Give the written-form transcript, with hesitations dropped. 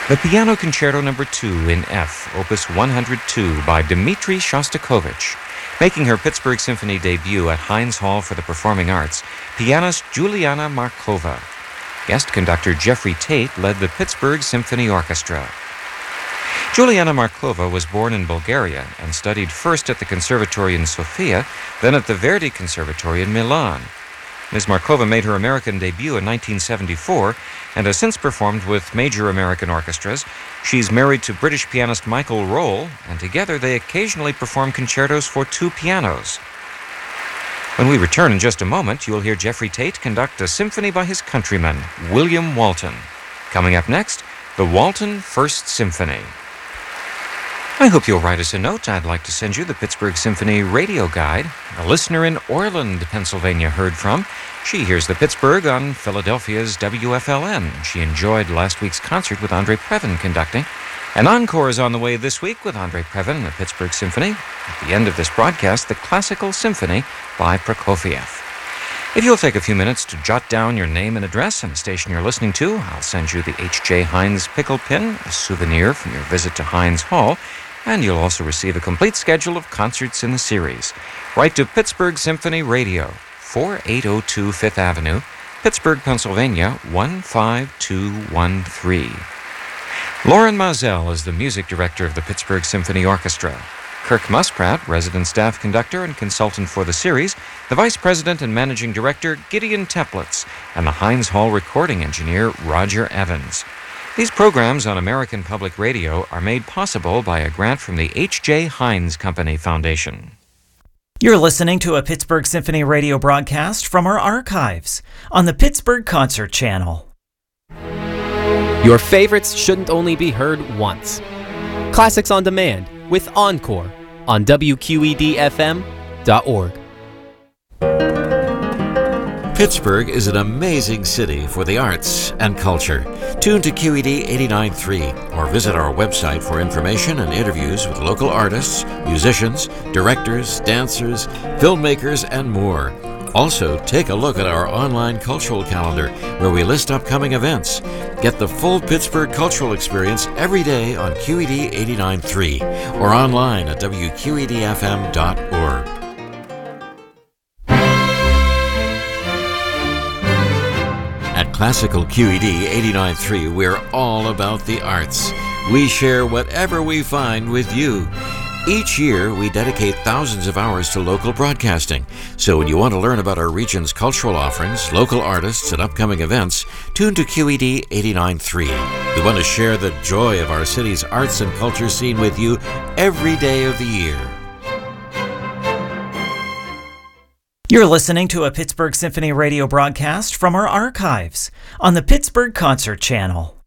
The Piano Concerto No. 2 in F, Opus 102 by Dmitri Shostakovich. Making her Pittsburgh Symphony debut at Heinz Hall for the Performing Arts, pianist Juliana Markova. Guest conductor Jeffrey Tate led the Pittsburgh Symphony Orchestra. Juliana Markova was born in Bulgaria and studied first at the Conservatory in Sofia, then at the Verdi Conservatory in Milan. Ms. Markova made her American debut in 1974 and has since performed with major American orchestras. She's married to British pianist Michael Roll, and together they occasionally perform concertos for two pianos. When we return in just a moment, you'll hear Jeffrey Tate conduct a symphony by his countryman, William Walton. Coming up next, the Walton First Symphony. I hope you'll write us a note. I'd like to send you the Pittsburgh Symphony radio guide. A listener in Orland, Pennsylvania heard from. She hears the Pittsburgh on Philadelphia's WFLN. She enjoyed last week's concert with Andre Previn conducting. An encore is on the way this week with Andre Previn and the Pittsburgh Symphony. At the end of this broadcast, the Classical Symphony by Prokofiev. If you'll take a few minutes to jot down your name and address and the station you're listening to, I'll send you the H.J. Heinz pickle pin, a souvenir from your visit to Heinz Hall. And you'll also receive a complete schedule of concerts in the series. Write to Pittsburgh Symphony Radio, 4802 Fifth Avenue, Pittsburgh, Pennsylvania, 15213. Lauren Mazel is the music director of the Pittsburgh Symphony Orchestra. Kirk Muspratt, resident staff conductor and consultant for the series, the vice president and managing director, Gideon Teplitz, and the Heinz Hall recording engineer, Roger Evans. These programs on American Public Radio are made possible by a grant from the H.J. Heinz Company Foundation. You're listening to a Pittsburgh Symphony radio broadcast from our archives on the Pittsburgh Concert Channel. Your favorites shouldn't only be heard once. Classics on Demand with Encore on WQEDFM.org. Pittsburgh is an amazing city for the arts and culture. Tune to QED 89.3 or visit our website for information and interviews with local artists, musicians, directors, dancers, filmmakers, and more. Also, take a look at our online cultural calendar where we list upcoming events. Get the full Pittsburgh cultural experience every day on QED 89.3 or online at WQEDFM.org. At Classical QED 89.3, we're all about the arts. We share whatever we find with you. Each year, we dedicate thousands of hours to local broadcasting. So when you want to learn about our region's cultural offerings, local artists, and upcoming events, tune to QED 89.3. We want to share the joy of our city's arts and culture scene with you every day of the year. You're listening to a Pittsburgh Symphony radio broadcast from our archives on the Pittsburgh Concert Channel.